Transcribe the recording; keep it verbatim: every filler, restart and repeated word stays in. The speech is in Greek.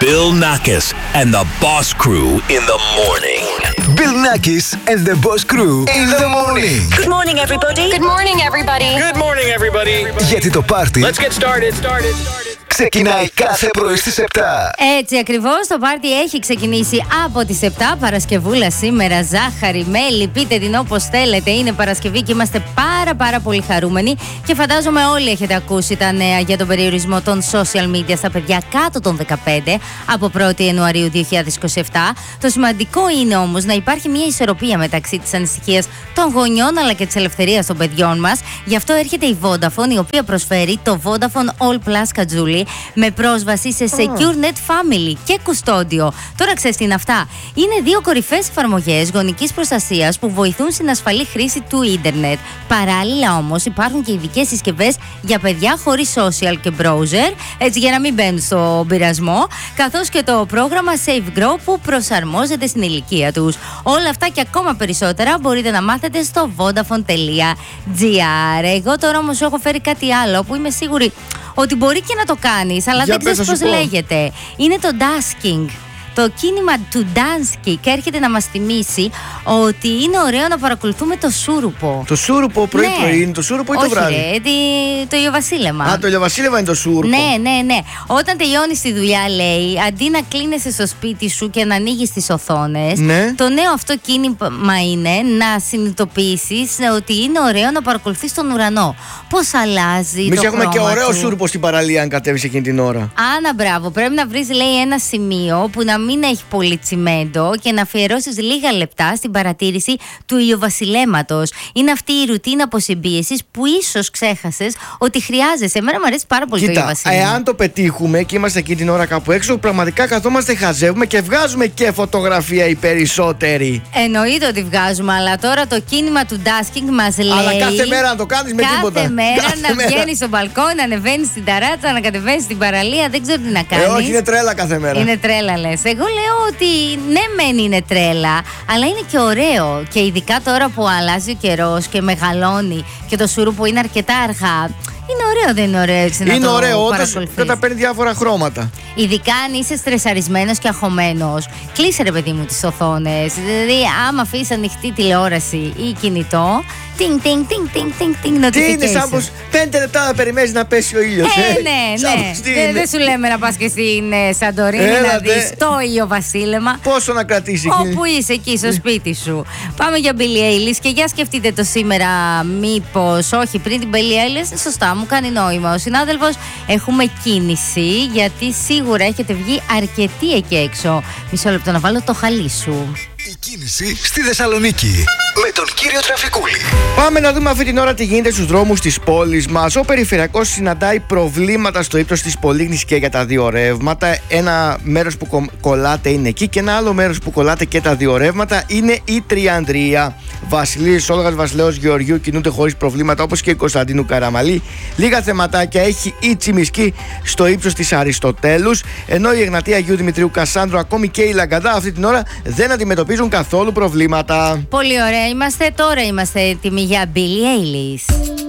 Bill Nackis and the Boss Crew in the morning. Bill Nackis and the Boss Crew in the morning. Good morning, everybody. Good morning, everybody. Good morning, everybody. Γιατί το πάρτι Let's get started. started. ξεκινάει κάθε πρωί στις επτά. Έτσι ακριβώς, το πάρτι έχει ξεκινήσει από τις επτά. Παρασκευούλα σήμερα, ζάχαρη, μέλι, πείτε την όπως θέλετε. Είναι Παρασκευή και είμαστε πάρα πάρα πολύ χαρούμενοι. Και φαντάζομαι όλοι έχετε ακούσει τα νέα για τον περιορισμό των social media στα παιδιά κάτω των δεκαπέντε από πρώτη Ιανουαρίου δύο χιλιάδες είκοσι επτά. Το σημαντικό είναι όμως να υπάρχει μια ισορροπία μεταξύ της ανησυχίας των γονιών αλλά και της ελευθερίας των παιδιών μας. Γι' αυτό έρχεται η Vodafone, η οποία προσφέρει το Vodafone All Plus Κατζούλι με πρόσβαση σε Secure Net Family και κουστόντιο. Τώρα ξέρεις τι είναι αυτά. Είναι δύο κορυφαίες εφαρμογές γονικής προστασίας που βοηθούν στην ασφαλή χρήση του ίντερνετ. Παράλληλα όμως υπάρχουν και ειδικές συσκευές για παιδιά χωρίς social και browser, έτσι για να μην μπαίνουν στο πειρασμό, καθώς και το πρόγραμμα Safe Grow που προσαρμόζεται στην ηλικία τους. Όλα αυτά και ακόμα περισσότερα μπορείτε να μάθετε στο vodafone τελεία gr. Εγώ τώρα όμως έχω φέρει κάτι άλλο που είμαι σίγουρη ότι μπορεί και να το κάνεις, αλλά Για δεν ξέρεις πώς λέγεται. Είναι το Dasking. Το κίνημα του Dansky και έρχεται να μας θυμίσει ότι είναι ωραίο να παρακολουθούμε το σούρουπο. Το σούρουπο πρωί-πρωί, Ναι. είναι το σούρουπο ή το Όχι, βράδυ? ρε, τι- το ηλιοβασίλεμα. Α, το ηλιοβασίλευμα είναι το σούρουπο. Ναι, ναι, ναι. Όταν τελειώνεις τη δουλειά, λέει, αντί να κλείνεσαι στο σπίτι σου και να ανοίγεις τις οθόνες, Ναι. το νέο αυτό κίνημα είναι να συνειδητοποιήσεις ότι είναι ωραίο να παρακολουθείς τον ουρανό. Πώς αλλάζει Εμείς το έχουμε και χρώμα ωραίο του. σούρουπο στην παραλία, αν κατέβεις εκείνη την ώρα. Άνα, μπράβο. Πρέπει να βρεις, λέει, ένα σημείο που να μην έχει πολύ τσιμέντο και να αφιερώσεις λίγα λεπτά στην παρατήρηση του ηλιοβασιλέματος. Είναι αυτή η ρουτίνα αποσυμπίεσης που ίσως ξέχασες ότι χρειάζεσαι. Εμένα μου αρέσει πάρα πολύ το Κοίτα, ηλιοβασίλεμα. εάν το πετύχουμε και είμαστε εκείνη την ώρα κάπου έξω, πραγματικά καθόμαστε, χαζεύουμε και βγάζουμε και φωτογραφία οι περισσότεροι. Εννοείται ότι βγάζουμε, αλλά τώρα το κίνημα του Dasking μας λέει. Αλλά κάθε μέρα να το κάνεις με κάθε τίποτα. Μέρα Κάθε να μέρα. βγαίνεις στο μπαλκόνι, να ανεβαίνεις στην ταράτσα, να κατεβαίνεις στην παραλία. Δεν ξέρω τι να Ε, κάνεις. όχι, είναι τρέλα κάθε μέρα. Είναι τρέλα, λες. Εγώ λέω ότι ναι, μεν είναι τρέλα, αλλά είναι και ωραίο. Και ειδικά τώρα που αλλάζει ο καιρός και μεγαλώνει και το σούρουπο είναι αρκετά αργά. Είναι ωραίο, δεν είναι ωραίο έτσι να Είναι το ωραίο, όντως, παρακολουθείς. και τα παίρνει διάφορα χρώματα. Ειδικά αν είσαι στρεσαρισμένος και αγχωμένος, κλείσε ρε παιδί μου τις οθόνες. Δηλαδή, άμα αφήσεις ανοιχτή τηλεόραση ή κινητό, τινγκ, τινγκ, τινγκ, τινγκ, τινγκ, τινγκ, Τι είναι, notification. σαν πως πέντε λεπτά να περιμένεις να πέσει ο ήλιος. Ε, ναι, Σαν ναι. πως τι Δεν είναι. δεν σου λέμε να πας και στην ε, Σαντορίνη Έλα, να δε. δεις το ηλιοβασίλεμα. Πόσο να κρατήσει εκείνη. Όπου είσαι εκεί στο σπίτι σου. Πάμε για Billie Eilish και για σκεφτείτε το σήμερα. Μήπως όχι, πριν την Billie Eilish, σωστά, μου κάνει νόημα ο συνάδελφος. Έχουμε κίνηση, γιατί σίγουρα έχετε βγει αρκετοί εκεί έξω. Μισό λεπτό να βάλω το χαλί σου. Η κίνηση στη Θεσσαλονίκη με τον κύριο Τραφικούλη. Πάμε να δούμε αυτή την ώρα τι γίνεται στους δρόμους της πόλης μας. Ο περιφερειακός συναντάει προβλήματα στο ύψος της Πολύγνης και για τα δύο ρεύματα. Ένα μέρος που κο- κολλάται είναι εκεί και ένα άλλο μέρος που κολλάται και τα δύο ρεύματα είναι η Τριανδρία. Βασιλής, Όλγας Βασιλέως Γεωργίου κινούνται χωρίς προβλήματα, όπως και η Κωνσταντίνου Καραμαλή. Λίγα θεματάκια έχει η Τσιμισκή στο ύψος της Αριστοτέλους, ενώ η Εγνατία Αγίου Δημητρίου Κασάνδρου, ακόμη και η Λαγκαδά αυτή την ώρα δεν αντιμετωπίζουν καθόλου προβλήματα. Πολύ ωραία είμαστε. Τώρα είμαστε έτοιμοι για Billie Eilish.